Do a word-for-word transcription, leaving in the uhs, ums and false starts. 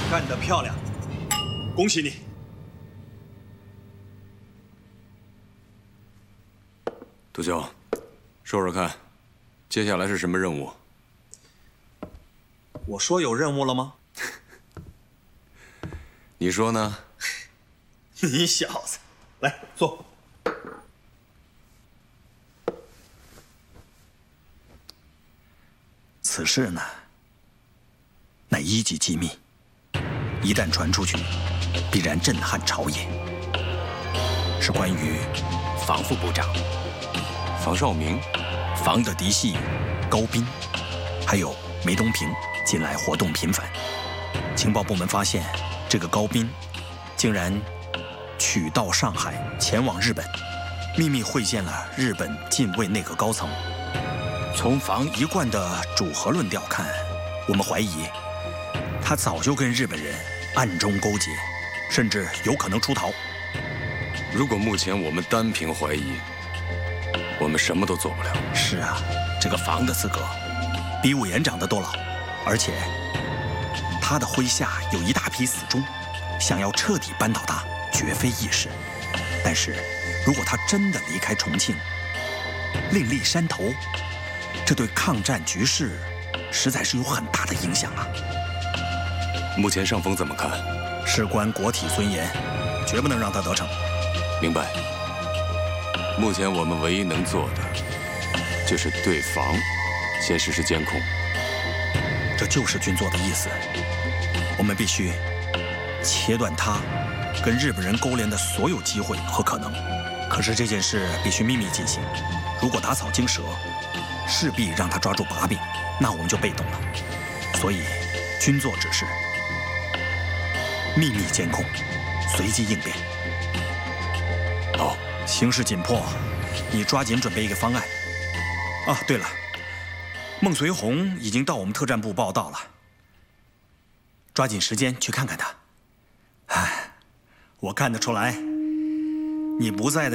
干得漂亮，恭喜你！ 杜兄，说说看，接下来是什么任务？ 我说有任务了吗？ 你说呢？ 你小子，来坐。 此事呢，乃一级机密，一旦传出去，必然震撼朝野。是关于房副部长房少明、 房的嫡系高斌，还有梅东平近来活动频繁。情报部门发现，这个高斌竟然取道上海，前往日本，秘密会见了日本近卫内阁高层。从房一贯的主和论调看，我们怀疑他早就跟日本人暗中勾结，甚至有可能出逃。 如果目前我们单凭怀疑，我们什么都做不了。 是啊，这个房的资格比武延长得都老，而且他的麾下有一大批死忠，想要彻底扳倒他绝非易事。但是如果他真的离开重庆，另立山头，这对抗战局势实在是有很大的影响啊！ 目前上峰怎么看？ 事关国体尊严，绝不能让他得逞。 明白。目前我们唯一能做的，就是对房先实施监控。 这就是军座的意思。我们必须切断他跟日本人勾连的所有机会和可能。可是这件事必须秘密进行，如果打草惊蛇，势必让他抓住把柄，那我们就被动了。所以，军座指示秘密监控，随机应变。 好， 形势紧迫，你抓紧准备一个方案。啊，对了，孟随红已经到我们特战部报道了，抓紧时间去看看他。哎，我看得出来，你不在的